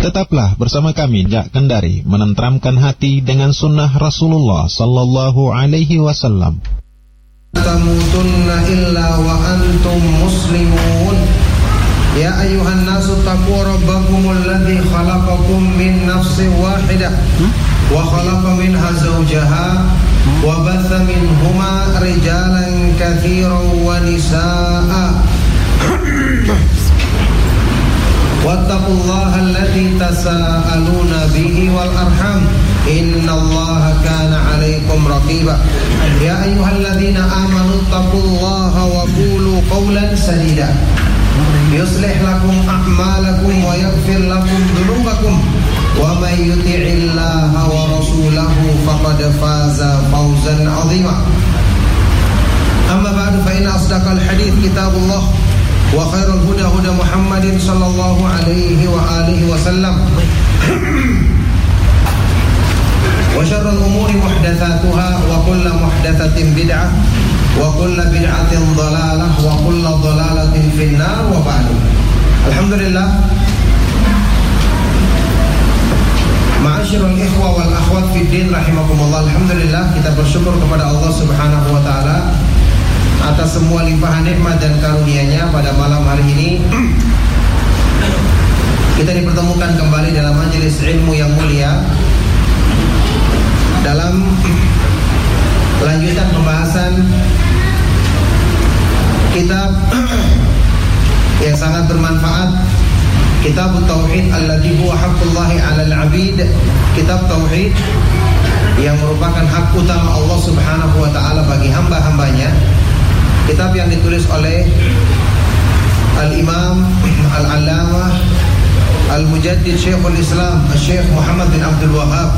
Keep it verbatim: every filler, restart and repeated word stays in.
Tetaplah bersama kami Jak Kendari menenteramkan hati dengan sunnah Rasulullah sallallahu alaihi wasallam. Tamutunna illa wa antum muslimun. Ya ayuhan nasu taqu rabbakumul ladzi khalaqakum min nafsin wahidah wa khalaqa minha zawjaha wa batha minhuma rijalan katsiran wa nisaa. Wattaqullaha alladzi tasaaluna bihi wal arham innallaha kana 'alaikum raqiba. Ya ayyuhalladzina amanu taqullaha wa qulu qawlan sadida yuslih lakum a'malakum wa yaghfir lakum dhunubakum wa may yuti'illaha wa rasulahu faqad faza fawzan 'azima. Amma ba'du fa inna asdaqal hadits kitabullah wa khairul huda huda Muhammadin sallallahu alaihi wa alihi wasallam wa syarrul umuri muhdatsatuha wa kullu muhdatsatin bid'ah wa kullu bid'atin dhalalah wa kullu dhalalatin finnar wa ba'du. Alhamdulillah, ma'asyiral ikhwa wal akhwat fid din rahimakumullah. Alhamdulillah, kita bersyukur kepada Allah Subhanahu wa taala atas semua limpahan nikmat dan karunia-Nya. Pada malam hari ini kita dipertemukan kembali dalam majelis ilmu yang mulia, dalam lanjutan pembahasan kitab yang sangat bermanfaat, Kitab Tauhid alladzi huwa haqqullahi 'alal 'abid. Kitab tauhid yang merupakan hak utama Allah Subhanahu wa taala bagi hamba-hambanya. Kitab yang ditulis oleh Al-Imam Al-Allamah Al-Mujaddid Syekhul Islam Syekh Muhammad bin Abdul Wahhab